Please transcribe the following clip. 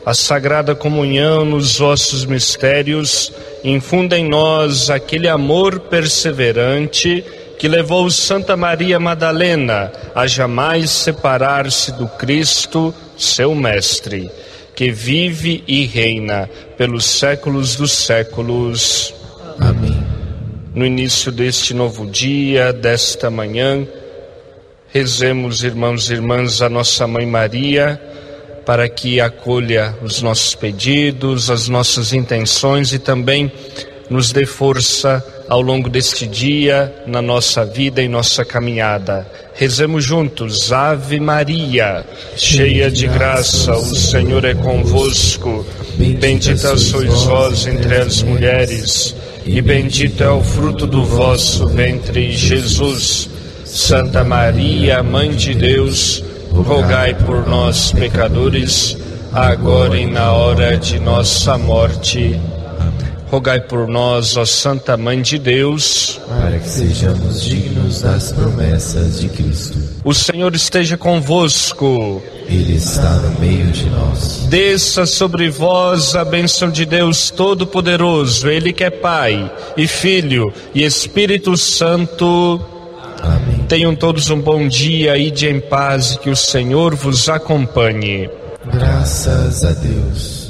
a Sagrada Comunhão nos vossos mistérios, infunda em nós aquele amor perseverante que levou Santa Maria Madalena a jamais separar-se do Cristo, seu Mestre, que vive e reina pelos séculos dos séculos. Amém. No início deste novo dia, desta manhã, rezemos, irmãos e irmãs, a nossa Mãe Maria, para que acolha os nossos pedidos, as nossas intenções e também nos dê força ao longo deste dia, na nossa vida e nossa caminhada. Rezemos juntos. Ave Maria, cheia de graça, o Senhor é convosco. Bendita sois vós entre as mulheres, e bendito é o fruto do vosso ventre, Jesus. Santa Maria, Mãe de Deus, rogai por nós, pecadores, agora e na hora de nossa morte. Rogai por nós, ó Santa Mãe de Deus, para que sejamos dignos das promessas de Cristo. O Senhor esteja convosco. Ele está no meio de nós. Desça sobre vós a bênção de Deus Todo-Poderoso, Ele que é Pai e Filho e Espírito Santo. Amém. Tenham todos um bom dia, ide em paz e que o Senhor vos acompanhe. Graças a Deus.